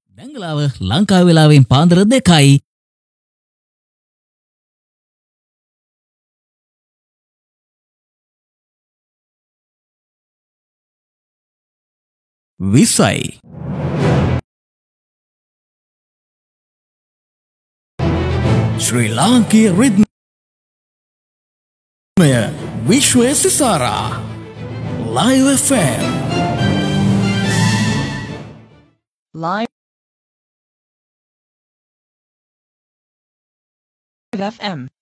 දැංගලාව ලංකා වෙලාවෙන් පාන්දර 2යි. විසයි. ශ්‍රී ලාංකීය රිද්මය විශ්වය සිසාරා Live FM. Live FM